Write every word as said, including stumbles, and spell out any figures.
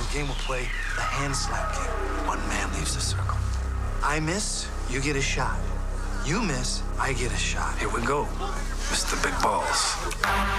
game will play the hand slap game. One man leaves the circle. I miss, you get a shot. You miss, I get a shot. Here we go, Mister Big Balls.